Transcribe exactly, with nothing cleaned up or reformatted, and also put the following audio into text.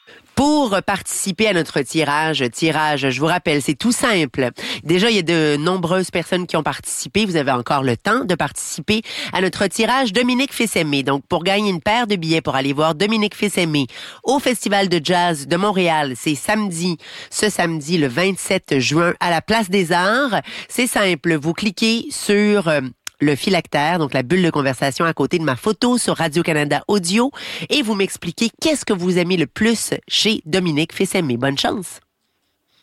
Pour participer à notre tirage, tirage, je vous rappelle, c'est tout simple. Déjà, il y a de nombreuses personnes qui ont participé. Vous avez encore le temps de participer à notre tirage Dominique Fils-Aimé. Donc, pour gagner une paire de billets pour aller voir Dominique Fils-Aimé au Festival de Jazz de Montréal, c'est samedi, ce samedi, le vingt-sept juin, à la Place des Arts. C'est simple, vous cliquez sur... Euh, le phylactère, donc la bulle de conversation à côté de ma photo sur Radio-Canada Audio, et vous m'expliquez qu'est-ce que vous aimez le plus chez Dominique Fils-Aimé. Bonne chance!